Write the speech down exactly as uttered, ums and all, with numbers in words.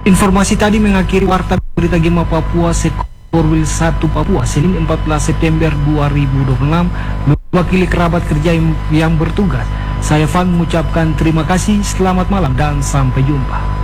Informasi tadi mengakhiri warta berita Gema Papua Sekorwil satu Papua Senin empat belas September dua ribu dua puluh enam. Mewakili kerabat kerja yang, yang bertugas, saya Van mengucapkan terima kasih, selamat malam dan sampai jumpa.